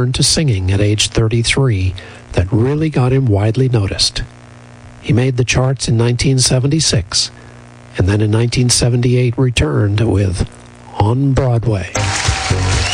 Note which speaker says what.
Speaker 1: return to singing at age 33 that really got him widely noticed. He made the charts in 1976, and then in 1978 returned with On Broadway.